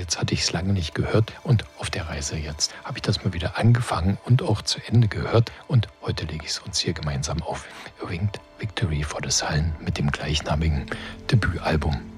jetzt hatte ich es lange nicht gehört und auf der Reise jetzt habe ich das mal wieder angefangen und auch zu Ende gehört und heute lege ich es uns hier gemeinsam auf. A Winged Victory for the Sullen mit dem gleichnamigen Debütalbum.